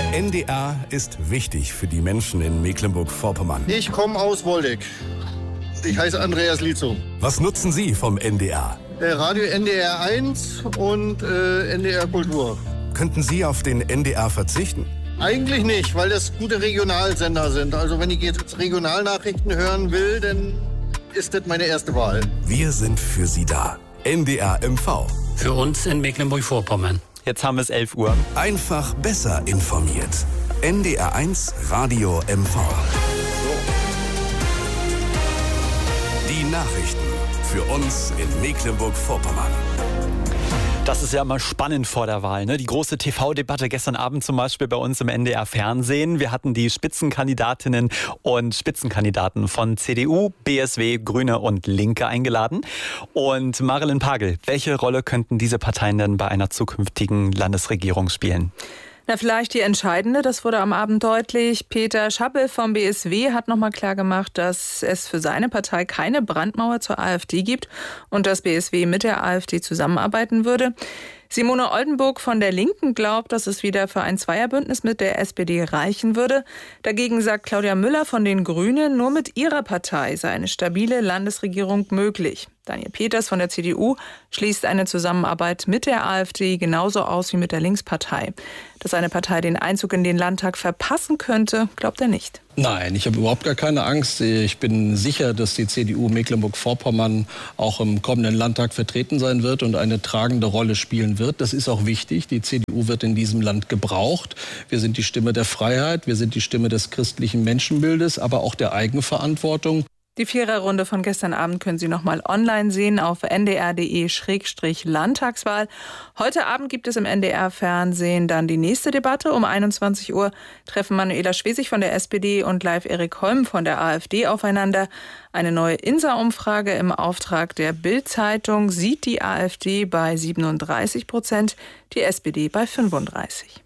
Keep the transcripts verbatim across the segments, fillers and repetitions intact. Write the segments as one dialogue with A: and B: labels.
A: N D R ist wichtig für die Menschen in Mecklenburg-Vorpommern.
B: Ich komme aus Woldeck. Ich heiße Andreas Lietzow.
A: Was nutzen Sie vom N D R?
B: Äh, Radio N D R eins und äh, N D R Kultur.
A: Könnten Sie auf den N D R verzichten?
B: Eigentlich nicht, weil das gute Regionalsender sind. Also wenn ich jetzt Regionalnachrichten hören will, dann ist das meine erste Wahl.
A: Wir sind für Sie da. N D R M V.
C: Für uns in Mecklenburg-Vorpommern.
D: Jetzt haben wir es elf Uhr.
A: Einfach besser informiert. N D R eins Radio M V. Die Nachrichten für uns in Mecklenburg-Vorpommern.
D: Das ist ja immer spannend vor der Wahl, ne? Die große T V-Debatte gestern Abend zum Beispiel bei uns im N D R-Fernsehen. Wir hatten die Spitzenkandidatinnen und Spitzenkandidaten von C D U, B S W, Grüne und Linke eingeladen. Und Marilyn Pagel, welche Rolle könnten diese Parteien denn bei einer zukünftigen Landesregierung spielen?
E: Na, vielleicht die entscheidende, das wurde am Abend deutlich. Peter Schappel vom B S W hat nochmal klargemacht, dass es für seine Partei keine Brandmauer zur AfD gibt und dass B S W mit der AfD zusammenarbeiten würde. Simone Oldenburg von der Linken glaubt, dass es wieder für ein Zweierbündnis mit der S P D reichen würde. Dagegen sagt Claudia Müller von den Grünen, nur mit ihrer Partei sei eine stabile Landesregierung möglich. Daniel Peters von der C D U schließt eine Zusammenarbeit mit der AfD genauso aus wie mit der Linkspartei. Dass eine Partei den Einzug in den Landtag verpassen könnte, glaubt er nicht.
F: Nein, ich habe überhaupt gar keine Angst. Ich bin sicher, dass die C D U Mecklenburg-Vorpommern auch im kommenden Landtag vertreten sein wird und eine tragende Rolle spielen wird. Das ist auch wichtig. Die C D U wird in diesem Land gebraucht. Wir sind die Stimme der Freiheit, wir sind die Stimme des christlichen Menschenbildes, aber auch der Eigenverantwortung.
E: Die Viererrunde von gestern Abend können Sie noch mal online sehen auf n d r punkt d e Schrägstrich Landtagswahl. Heute Abend gibt es im N D R-Fernsehen dann die nächste Debatte. Um einundzwanzig Uhr treffen Manuela Schwesig von der S P D und Live Erik Holm von der AfD aufeinander. Eine neue INSA-Umfrage im Auftrag der Bild-Zeitung sieht die AfD bei siebenunddreißig Prozent, die S P D bei fünfunddreißig.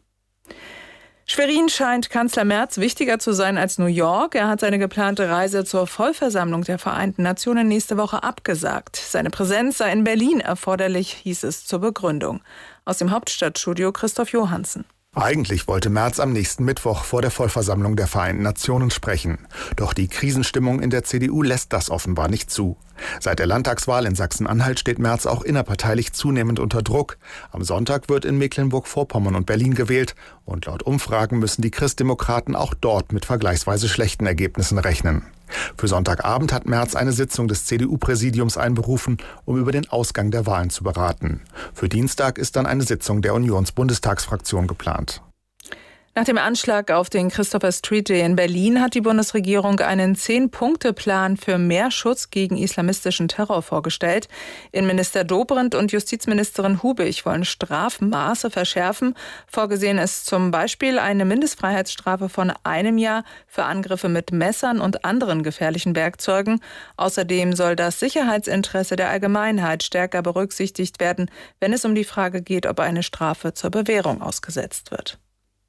E: Schwerin scheint Kanzler Merz wichtiger zu sein als New York. Er hat seine geplante Reise zur Vollversammlung der Vereinten Nationen nächste Woche abgesagt. Seine Präsenz sei in Berlin erforderlich, hieß es zur Begründung. Aus dem Hauptstadtstudio Christoph Johansen.
G: Eigentlich wollte Merz am nächsten Mittwoch vor der Vollversammlung der Vereinten Nationen sprechen. Doch die Krisenstimmung in der C D U lässt das offenbar nicht zu. Seit der Landtagswahl in Sachsen-Anhalt steht Merz auch innerparteilich zunehmend unter Druck. Am Sonntag wird in Mecklenburg-Vorpommern und Berlin gewählt. Und laut Umfragen müssen die Christdemokraten auch dort mit vergleichsweise schlechten Ergebnissen rechnen. Für Sonntagabend hat Merz eine Sitzung des C D U-Präsidiums einberufen, um über den Ausgang der Wahlen zu beraten. Für Dienstag ist dann eine Sitzung der Unionsbundestagsfraktion geplant.
E: Nach dem Anschlag auf den Christopher Street Day in Berlin hat die Bundesregierung einen Zehn-Punkte-Plan für mehr Schutz gegen islamistischen Terror vorgestellt. Innenminister Dobrindt und Justizministerin Hubig wollen Strafmaße verschärfen. Vorgesehen ist zum Beispiel eine Mindestfreiheitsstrafe von einem Jahr für Angriffe mit Messern und anderen gefährlichen Werkzeugen. Außerdem soll das Sicherheitsinteresse der Allgemeinheit stärker berücksichtigt werden, wenn es um die Frage geht, ob eine Strafe zur Bewährung ausgesetzt wird.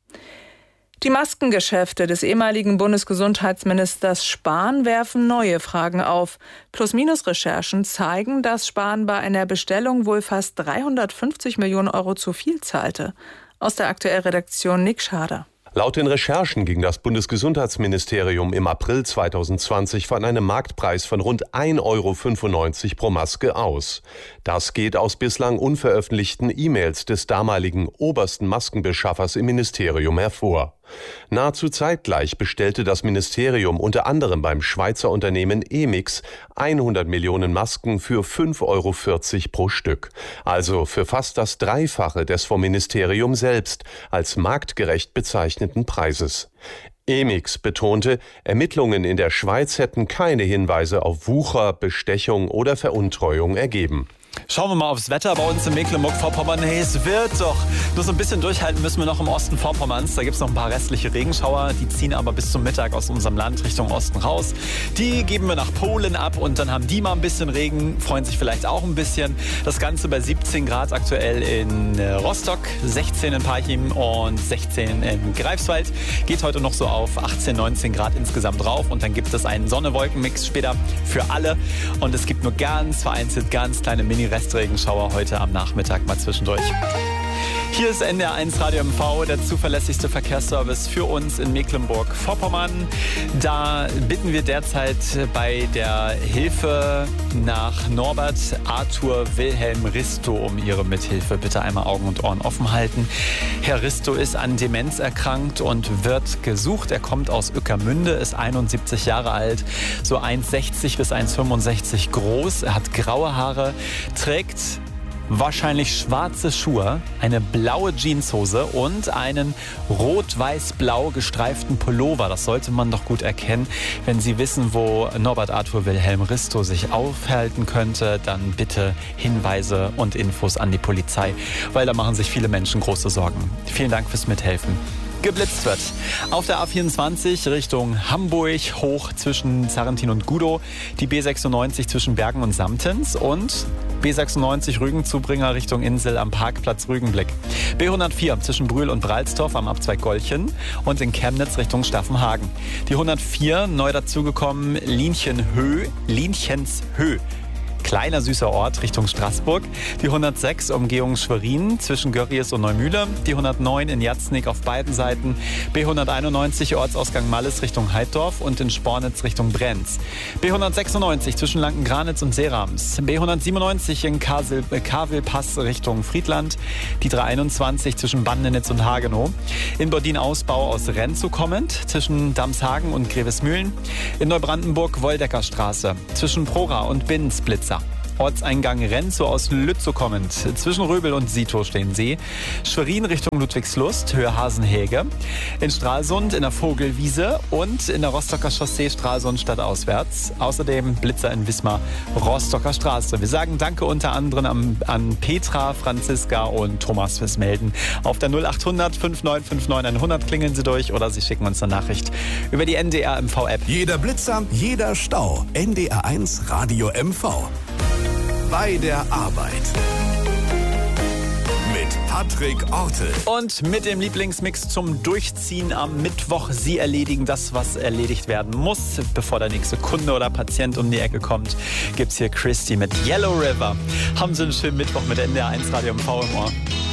E: Die Maskengeschäfte des ehemaligen Bundesgesundheitsministers Spahn werfen neue Fragen auf. Plus-Minus-Recherchen zeigen, dass Spahn bei einer Bestellung wohl fast dreihundertfünfzig Millionen Euro zu viel zahlte. Aus der Aktuell-Redaktion Nick Schader.
H: Laut den Recherchen ging das Bundesgesundheitsministerium im April zweitausendzwanzig von einem Marktpreis von rund ein Euro fünfundneunzig pro Maske aus. Das geht aus bislang unveröffentlichten E-Mails des damaligen obersten Maskenbeschaffers im Ministerium hervor. Nahezu zeitgleich bestellte das Ministerium unter anderem beim Schweizer Unternehmen Emix hundert Millionen Masken für fünf Euro vierzig pro Stück. Also für fast das Dreifache des vom Ministerium selbst als marktgerecht bezeichneten Preises. Emix betonte, Ermittlungen in der Schweiz hätten keine Hinweise auf Wucher, Bestechung oder Veruntreuung ergeben.
D: Schauen wir mal aufs Wetter bei uns in Mecklenburg-Vorpommern. Hey, es wird doch. Nur so ein bisschen durchhalten müssen wir noch im Osten Vorpommerns. Da gibt es noch ein paar restliche Regenschauer. Die ziehen aber bis zum Mittag aus unserem Land Richtung Osten raus. Die geben wir nach Polen ab und dann haben die mal ein bisschen Regen. Freuen sich vielleicht auch ein bisschen. Das Ganze bei siebzehn Grad aktuell in Rostock, sechzehn in Parchim und sechzehn in Greifswald. Geht heute noch so auf achtzehn, neunzehn Grad insgesamt drauf. Und dann gibt es einen Sonne-Wolken-Mix später für alle. Und es gibt nur ganz vereinzelt ganz kleine Mini Restregenschauer heute am Nachmittag mal zwischendurch. Hier ist N D R eins Radio M V, der zuverlässigste Verkehrsservice für uns in Mecklenburg-Vorpommern. Da bitten wir derzeit bei der Hilfe nach Norbert Arthur Wilhelm Risto um Ihre Mithilfe. Bitte einmal Augen und Ohren offen halten. Herr Risto ist an Demenz erkrankt und wird gesucht. Er kommt aus Ueckermünde, ist einundsiebzig Jahre alt, so eins sechzig bis eins fünfundsechzig groß. Er hat graue Haare, trägt wahrscheinlich schwarze Schuhe, eine blaue Jeanshose und einen rot-weiß-blau gestreiften Pullover. Das sollte man doch gut erkennen. Wenn Sie wissen, wo Norbert Arthur Wilhelm Risto sich aufhalten könnte, dann bitte Hinweise und Infos an die Polizei, weil da machen sich viele Menschen große Sorgen. Vielen Dank fürs Mithelfen. Geblitzt wird. Auf der A vierundzwanzig Richtung Hamburg hoch zwischen Zarrentin und Gudow, die B sechsundneunzig zwischen Bergen und Samtens und B sechsundneunzig Rügenzubringer Richtung Insel am Parkplatz Rügenblick. B hundertvier zwischen Brühl und Bralstorf am Abzweig Golchen und in Chemnitz Richtung Staffenhagen. Die hundertvier neu dazugekommen Lienchenhöh, Lienchенshöh. Kleiner süßer Ort Richtung Straßburg. Die hundertsechs Umgehung Schwerin zwischen Görries und Neumühle. Die hundertneun in Jatznig auf beiden Seiten. B hunderteinundneunzig Ortsausgang Malles Richtung Heiddorf und in Spornitz Richtung Brenz. B hundertsechsundneunzig zwischen Lanken-Granitz und Seerams. B hundertsiebenundneunzig in Kavel-Pass Richtung Friedland. Die dreihunderteinundzwanzig zwischen Bandenitz und Hagenow. In Bordin-Ausbau aus Renzow kommend zwischen Damshagen und Grevesmühlen. In Neubrandenburg Woldecker Straße zwischen Prora und Binnensblitzer. Ortseingang Renzow aus Lützow kommend. Zwischen Röbel und Sito stehen Sie. Schwerin Richtung Ludwigslust, Höhe Hasenhege. In Stralsund in der Vogelwiese und in der Rostocker Chaussee Stralsund stadtauswärts. Außerdem Blitzer in Wismar, Rostocker Straße. Wir sagen Danke unter anderem an, an Petra, Franziska und Thomas fürs Melden. Auf der null achthundert fünf neun fünf neun hundert klingeln Sie durch oder Sie schicken uns eine Nachricht über die N D R M V-App.
A: Jeder Blitzer, jeder Stau. N D R eins Radio M V. Bei der Arbeit. Mit Patrick Ortel.
D: Und mit dem Lieblingsmix zum Durchziehen am Mittwoch. Sie erledigen das, was erledigt werden muss. Bevor der nächste Kunde oder Patient um die Ecke kommt, gibt's hier Christy mit Yellow River. Haben Sie einen schönen Mittwoch mit N D R eins Radio M V im Ohr.